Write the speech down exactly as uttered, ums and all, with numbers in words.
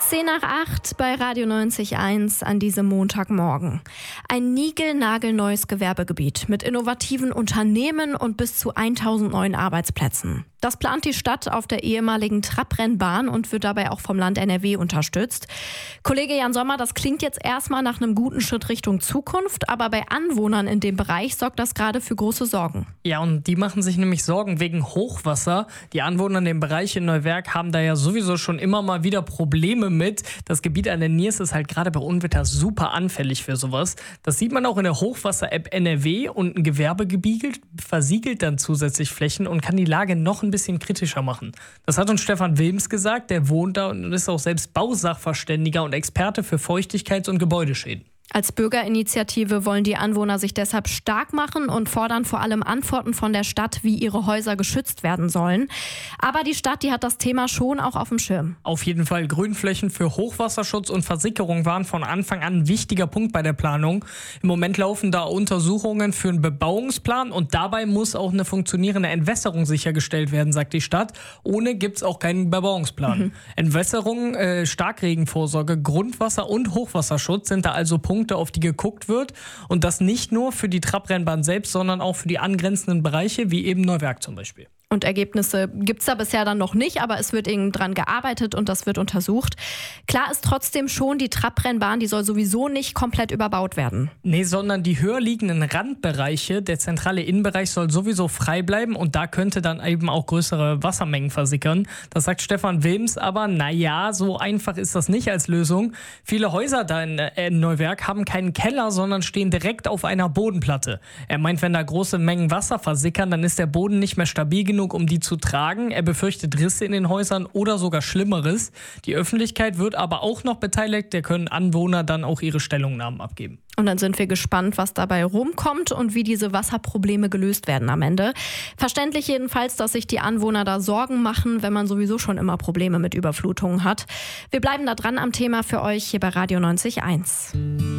zehn nach acht bei Radio neunzig Komma eins an diesem Montagmorgen. Ein niegelnagelneues Gewerbegebiet mit innovativen Unternehmen und bis zu tausend neuen Arbeitsplätzen. Das plant die Stadt auf der ehemaligen Trabrennbahn und wird dabei auch vom Land N R W unterstützt. Kollege Jan Sommer, das klingt jetzt erstmal nach einem guten Schritt Richtung Zukunft, aber bei Anwohnern in dem Bereich sorgt das gerade für große Sorgen. Ja, und die machen sich nämlich Sorgen wegen Hochwasser. Die Anwohner in dem Bereich in Neuwerk haben da ja sowieso schon immer mal wieder Probleme mit. Das Gebiet an der Niers ist halt gerade bei Unwetter super anfällig für sowas. Das sieht man auch in der Hochwasser-App N R W, und ein Gewerbegebiet versiegelt dann zusätzlich Flächen und kann die Lage noch ein bisschen kritischer machen. Das hat uns Stefan Wilms gesagt, der wohnt da und ist auch selbst Bausachverständiger und Experte für Feuchtigkeits- und Gebäudeschäden. Als Bürgerinitiative wollen die Anwohner sich deshalb stark machen und fordern vor allem Antworten von der Stadt, wie ihre Häuser geschützt werden sollen. Aber die Stadt, die hat das Thema schon auch auf dem Schirm. Auf jeden Fall, Grünflächen für Hochwasserschutz und Versickerung waren von Anfang an ein wichtiger Punkt bei der Planung. Im Moment laufen da Untersuchungen für einen Bebauungsplan und dabei muss auch eine funktionierende Entwässerung sichergestellt werden, sagt die Stadt. Ohne gibt es auch keinen Bebauungsplan. Mhm. Entwässerung, äh, Starkregenvorsorge, Grundwasser und Hochwasserschutz sind da also Punkte, auf die geguckt wird, und das nicht nur für die Trabrennbahn selbst, sondern auch für die angrenzenden Bereiche, wie eben Neuwerk zum Beispiel. Und Ergebnisse gibt es da bisher dann noch nicht, aber es wird eben dran gearbeitet und das wird untersucht. Klar ist trotzdem schon, die Trabrennbahn, die soll sowieso nicht komplett überbaut werden. Nee, sondern die höher liegenden Randbereiche, der zentrale Innenbereich soll sowieso frei bleiben, und da könnte dann eben auch größere Wassermengen versickern. Das sagt Stefan Wilms, aber naja, so einfach ist das nicht als Lösung. Viele Häuser da in, in Neuwerk haben keinen Keller, sondern stehen direkt auf einer Bodenplatte. Er meint, wenn da große Mengen Wasser versickern, dann ist der Boden nicht mehr stabil genug, um die zu tragen. Er befürchtet Risse in den Häusern oder sogar Schlimmeres. Die Öffentlichkeit wird aber auch noch beteiligt. Da können Anwohner dann auch ihre Stellungnahmen abgeben. Und dann sind wir gespannt, was dabei rumkommt und wie diese Wasserprobleme gelöst werden am Ende. Verständlich jedenfalls, dass sich die Anwohner da Sorgen machen, wenn man sowieso schon immer Probleme mit Überflutungen hat. Wir bleiben da dran am Thema für euch hier bei Radio neunzig Komma eins.